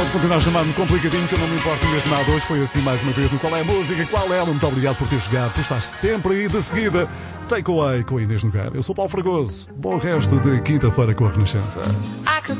Pode continuar a chamar-me complicadinho, que eu não me importo mesmo nada. Hoje foi assim mais uma vez no Qual é a Música, Qual é? Muito obrigado por ter chegado. Tu estás sempre aí de seguida. Takeaway com a Inês Nogueira. Eu sou Paulo Fragoso. Bom resto de quinta-feira com a Renascença.